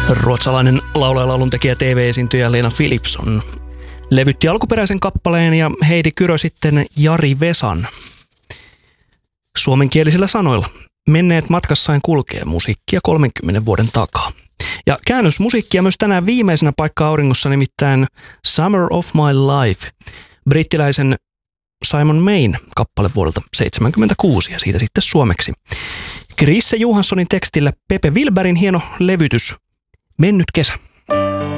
Ruotsalainen laulaja, lauluntekijä, TV-esiintyjä Lena Philipsson levytti alkuperäisen kappaleen ja Heidi Kyrö sitten Jari Vesan. Suomenkielisillä sanoilla menneet matkassaan kulkee musiikkia 30 vuoden takaa. Ja käännösmusiikkia myös tänään viimeisenä paikka auringossa, nimittäin Summer of My Life, brittiläisen Simon Mayn kappale vuodelta 1976 ja siitä sitten suomeksi. Chrisse Johanssonin tekstillä Pepe Wilbergin hieno levytys Mennyt kesä.